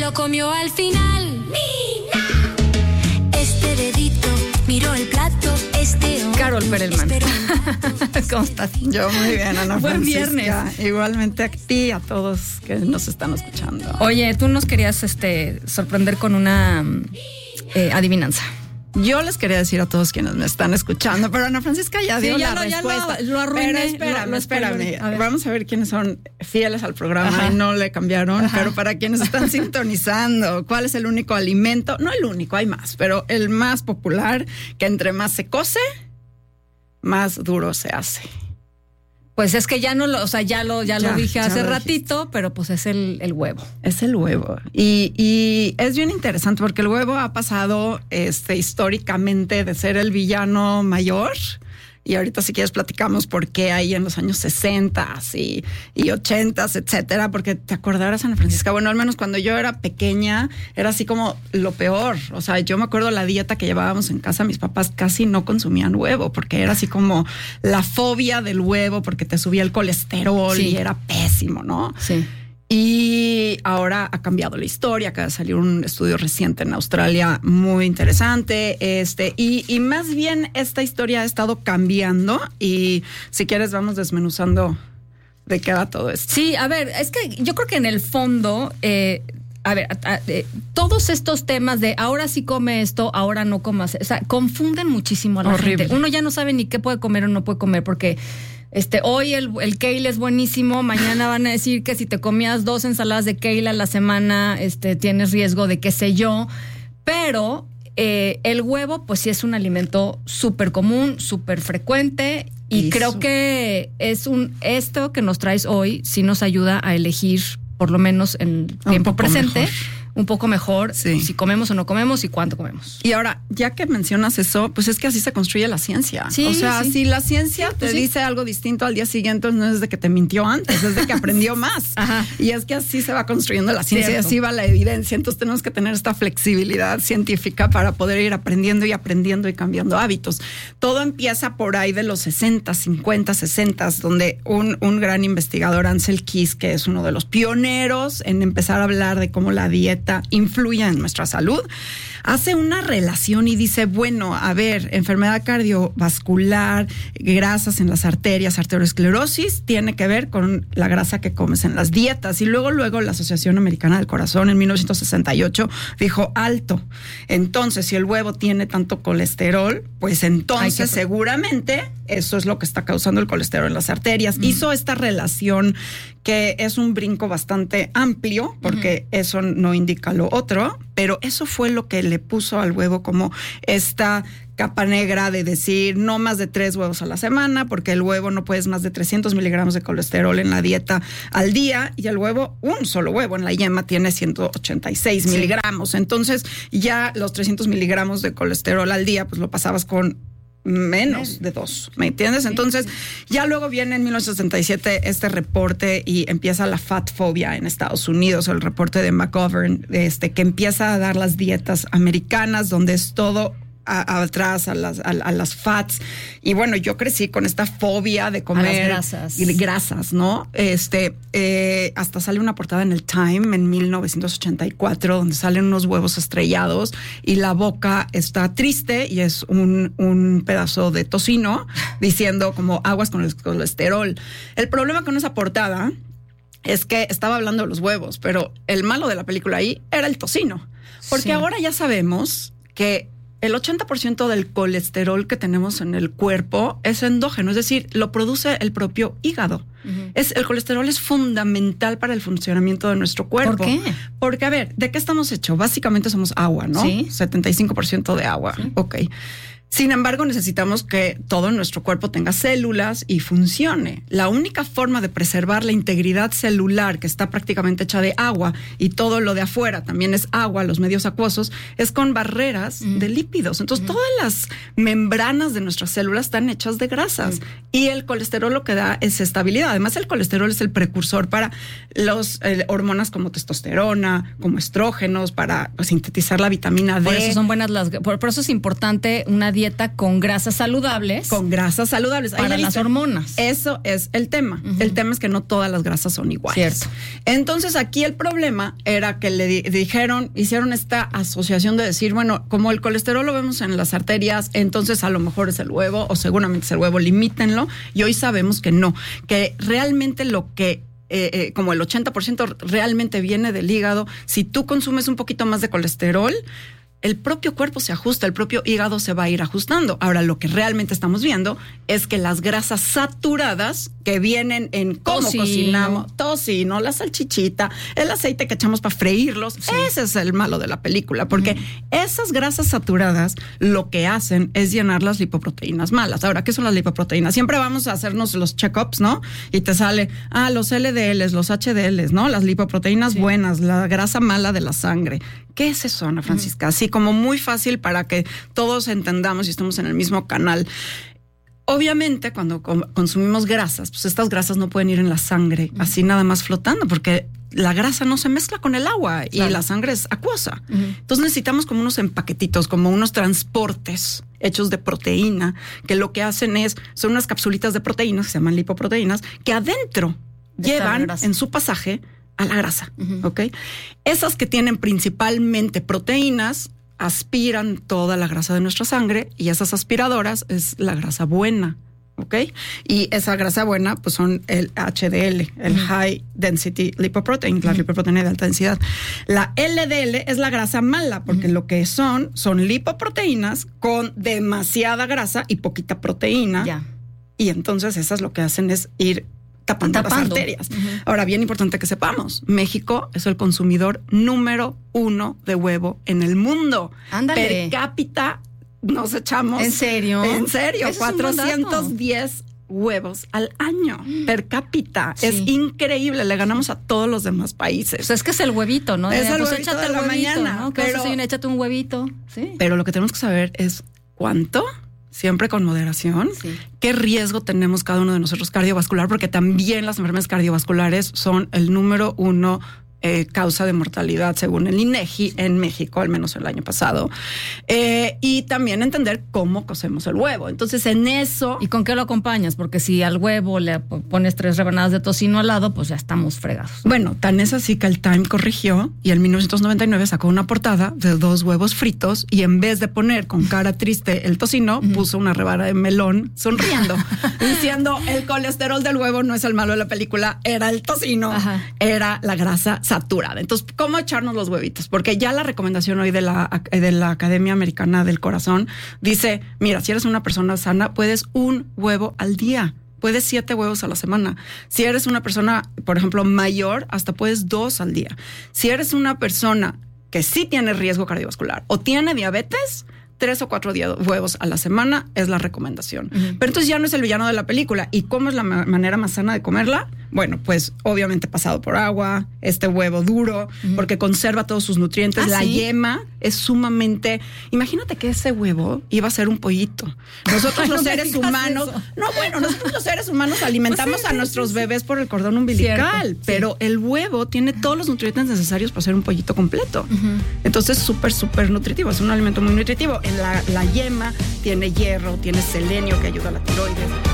lo comió al final. ¡Mina! Este dedito miró el plato, Carol Perelman. ¿Cómo estás? Yo muy bien, Ana Buen Francisca. viernes. Igualmente a ti y a todos que nos están escuchando. Oye, tú nos querías sorprender con una adivinanza. Yo les quería decir a todos quienes me están escuchando, pero Ana Francisca ya dio la respuesta. Ya lo arruiné. Pero espérame. A ver. Vamos a ver quiénes son fieles al programa. Ajá. Y no le cambiaron. Ajá. Pero para quienes están sintonizando, ¿cuál es el único alimento? No el único, hay más, pero el más popular, que entre más se cose, más duro se hace. Pues es que ya no lo, o sea, ya lo dije ya hace lo ratito, pero pues es el huevo. Es el huevo. Y es bien interesante porque el huevo ha pasado históricamente de ser el villano mayor. Y ahorita si quieres platicamos por qué ahí en los años 60 y 80, etcétera, porque te acordarás, Ana Francisca, bueno, al menos cuando yo era pequeña era así como lo peor. O sea, yo me acuerdo la dieta que llevábamos en casa, mis papás casi no consumían huevo porque era así como la fobia del huevo porque te subía el colesterol y era pésimo, ¿no? Sí. Y ahora ha cambiado la historia, acaba de salir un estudio reciente en Australia muy interesante, y más bien esta historia ha estado cambiando y si quieres vamos desmenuzando de qué va todo esto. Sí, a ver, es que yo creo que en el fondo, todos estos temas de ahora sí come esto, ahora no comas, o sea, confunden muchísimo a la Horrible. gente. Uno ya no sabe ni qué puede comer o no puede comer porque hoy el kale es buenísimo, mañana van a decir que si te comías 2 ensaladas de kale a la semana, tienes riesgo de qué sé yo, pero el huevo pues sí es un alimento súper común, súper frecuente y creo que esto que nos traes hoy sí nos ayuda a elegir, por lo menos en tiempo presente, un poco mejor si comemos o no comemos y cuánto comemos. Y ahora, ya que mencionas eso, pues es que así se construye la ciencia. Sí, o sea, sí. si la ciencia te dice algo distinto al día siguiente, no es de que te mintió antes, es de que aprendió más. Ajá. Y es que así se va construyendo la ciencia, Cierto. y así va la evidencia. Entonces tenemos que tener esta flexibilidad científica para poder ir aprendiendo y cambiando hábitos. Todo empieza por ahí de los 60, 50, 60, donde un gran investigador, Ansel Keys, que es uno de los pioneros en empezar a hablar de cómo la dieta influye en nuestra salud, hace una relación y dice, bueno, a ver, enfermedad cardiovascular, grasas en las arterias, arteriosclerosis, tiene que ver con la grasa que comes en las dietas. Y luego la Asociación Americana del Corazón en 1968 dijo, alto. Entonces, si el huevo tiene tanto colesterol, pues entonces seguramente eso es lo que está causando el colesterol en las arterias. Hizo esta relación que es un brinco bastante amplio, porque eso no indica lo otro, pero eso fue lo que le puso al huevo como esta capa negra de decir no más de 3 huevos a la semana, porque el huevo no puedes más de 300 miligramos de colesterol en la dieta al día, y el huevo, un solo huevo en la yema tiene 186 miligramos. Entonces ya los 300 miligramos de colesterol al día, pues lo pasabas con menos de 2, ¿me entiendes? Entonces, ya luego viene en 1967 este reporte y empieza la fat phobia en Estados Unidos, el reporte de McGovern, que empieza a dar las dietas americanas, donde es todo atrás a las fats. Y bueno, yo crecí con esta fobia de comer a las grasas. Y grasas, ¿no? Hasta sale una portada en el Time en 1984 donde salen unos huevos estrellados y la boca está triste y es un pedazo de tocino diciendo como aguas con el colesterol. El problema con esa portada es que estaba hablando de los huevos, pero el malo de la película ahí era el tocino. Porque ahora ya sabemos que el 80% del colesterol que tenemos en el cuerpo es endógeno, es decir, lo produce el propio hígado. El colesterol es fundamental para el funcionamiento de nuestro cuerpo. ¿Por qué? Porque, a ver, ¿de qué estamos hechos? Básicamente somos agua, ¿no? Sí. 75% de agua. Sí. Ok. Sin embargo, necesitamos que todo nuestro cuerpo tenga células y funcione. La única forma de preservar la integridad celular, que está prácticamente hecha de agua, y todo lo de afuera también es agua, los medios acuosos, es con barreras de lípidos. Entonces, todas las membranas de nuestras células están hechas de grasas. Y el colesterol lo que da es estabilidad. Además, el colesterol es el precursor para las hormonas como testosterona, como estrógenos, para sintetizar la vitamina D. Por eso son buenas por eso es importante una dieta dieta con grasas saludables. Con grasas saludables. Para las hormonas. Eso es el tema. El tema es que no todas las grasas son iguales. Cierto. Entonces aquí el problema era que le dijeron, hicieron esta asociación de decir, bueno, como el colesterol lo vemos en las arterias, entonces a lo mejor es el huevo o seguramente es el huevo, limítenlo. Y hoy sabemos que no, que realmente lo que como el 80% realmente viene del hígado. Si tú consumes un poquito más de colesterol, el propio cuerpo se ajusta, el propio hígado se va a ir ajustando. Ahora, lo que realmente estamos viendo es que las grasas saturadas que vienen en cómo cocinamos, tocino, la salchichita, el aceite que echamos para freírlos, ese es el malo de la película, porque esas grasas saturadas lo que hacen es llenar las lipoproteínas malas. Ahora, ¿qué son las lipoproteínas? Siempre vamos a hacernos los check-ups, ¿no? Y te sale, los LDLs, los HDLs, ¿no? Las lipoproteínas buenas, la grasa mala de la sangre. ¿Qué es eso, Ana Francisca? Así como muy fácil para que todos entendamos y estemos en el mismo canal. Obviamente, cuando consumimos grasas, pues estas grasas no pueden ir en la sangre así nada más flotando, porque la grasa no se mezcla con el agua y la sangre es acuosa. Entonces necesitamos como unos empaquetitos, como unos transportes hechos de proteína, que lo que hacen son unas capsulitas de proteínas que se llaman lipoproteínas, que adentro llevan en su pasaje a la grasa, ¿ok? Esas que tienen principalmente proteínas aspiran toda la grasa de nuestra sangre y esas aspiradoras es la grasa buena, ¿ok? Y esa grasa buena pues son el HDL, el High Density Lipoprotein, la lipoproteína de alta densidad. La LDL es la grasa mala porque lo que son lipoproteínas con demasiada grasa y poquita proteína. Ya. Y entonces esas lo que hacen es ir tapando las arterias. Ahora, bien importante que sepamos, México es el consumidor número 1 de huevo en el mundo. Ándale. Per cápita nos echamos... ¿En serio? En serio, Eso 410 huevos al año per cápita. Sí. Es increíble, le ganamos a todos los demás países. Pues es que es el huevito, ¿no? Es el pues huevito échate de la huevito, mañana, ¿no? pero- Échate un huevito. Sí. Pero lo que tenemos que saber es cuánto, siempre con moderación, Sí. qué riesgo tenemos cada uno de nosotros cardiovascular, porque también las enfermedades cardiovasculares son el número 1 causa de mortalidad según el INEGI en México, al menos el año pasado. Y también entender cómo cocemos el huevo. Entonces, en eso... ¿Y con qué lo acompañas? Porque si al huevo le pones 3 rebanadas de tocino al lado, pues ya estamos fregados. Bueno, tan es así que el Time corrigió y en 1999 sacó una portada de 2 huevos fritos y en vez de poner con cara triste el tocino, puso una rebanada de melón sonriendo, diciendo el colesterol del huevo no es el malo de la película, era el tocino, era la grasa saturada. Entonces, ¿cómo echarnos los huevitos? Porque ya la recomendación hoy de la Academia Americana del Corazón dice, mira, si eres una persona sana, puedes un huevo al día. Puedes 7 huevos a la semana. Si eres una persona, por ejemplo, mayor, hasta puedes 2 al día. Si eres una persona que sí tiene riesgo cardiovascular o tiene diabetes, 3 o 4 huevos a la semana es la recomendación. Pero entonces ya no es el villano de la película. ¿Y cómo es la manera más sana de comerla? Bueno, pues obviamente pasado por agua, este huevo duro, porque conserva todos sus nutrientes. La yema es sumamente... Imagínate que ese huevo iba a ser un pollito. Nosotros los seres humanos... nosotros los seres humanos alimentamos a nuestros bebés por el cordón umbilical, Cierto, pero el huevo tiene todos los nutrientes necesarios para ser un pollito completo. Entonces, súper, súper nutritivo. Es un alimento muy nutritivo. La yema tiene hierro, tiene selenio que ayuda a la tiroides.